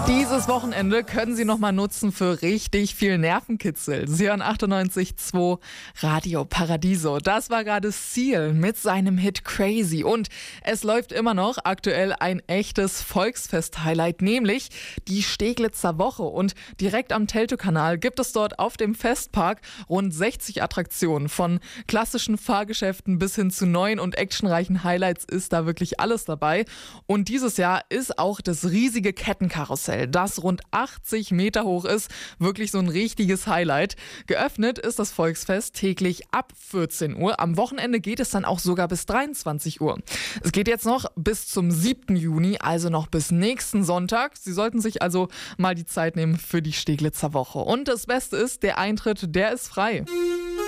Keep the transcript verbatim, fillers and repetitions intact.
Dieses Wochenende können Sie noch mal nutzen für richtig viel Nervenkitzel. Sie hören achtundneunzig Komma zwei Radio Paradiso. Das war gerade Seal mit seinem Hit Crazy. Und es läuft immer noch aktuell ein echtes Volksfest-Highlight, nämlich die Steglitzer Woche. Und direkt am Teltow-Kanal gibt es dort auf dem Festpark rund sechzig Attraktionen. Von klassischen Fahrgeschäften bis hin zu neuen und actionreichen Highlights ist da wirklich alles dabei. Und dieses Jahr ist auch das riesige Kettenkarussell, das rund achtzig Meter hoch ist, wirklich so ein richtiges Highlight. Geöffnet ist das Volksfest täglich ab vierzehn Uhr. Am Wochenende geht es dann auch sogar bis dreiundzwanzig Uhr. Es geht jetzt noch bis zum siebten Juni, also noch bis nächsten Sonntag. Sie sollten sich also mal die Zeit nehmen für die Steglitzer Woche. Und das Beste ist, der Eintritt, der ist frei.